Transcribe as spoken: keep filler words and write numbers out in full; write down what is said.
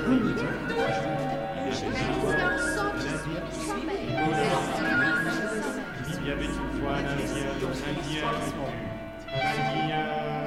Il y avait une fois un Indien, un Indien, un Indien.